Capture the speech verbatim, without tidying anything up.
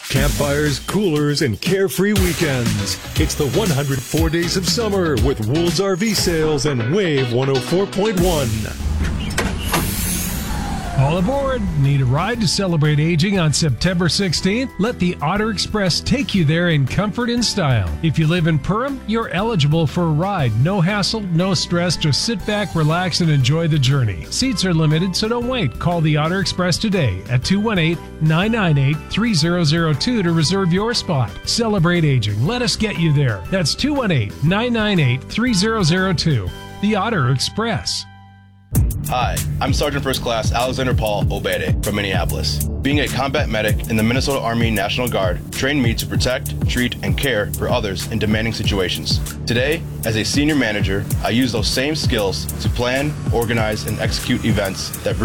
Campfires, coolers, and carefree weekends. It's the one hundred four Days of Summer with Wool's R V Sales and Wave one oh four point one. All aboard! Need a ride to celebrate aging on September sixteenth? Let the Otter Express take you there in comfort and style. If you live in Perham, you're eligible for a ride. No hassle, no stress, just sit back, relax, and enjoy the journey. Seats are limited, so don't wait. Call the Otter Express today at two one eight, nine nine eight, three zero zero two to reserve your spot. Celebrate aging. Let us get you there. That's two one eight, nine nine eight, three zero zero two. The Otter Express. Hi, I'm Sergeant First Class Alexander Paul Obede from Minneapolis. Being a combat medic in the Minnesota Army National Guard trained me to protect, treat, and care for others in demanding situations. Today, as a senior manager, I use those same skills to plan, organize, and execute events that bring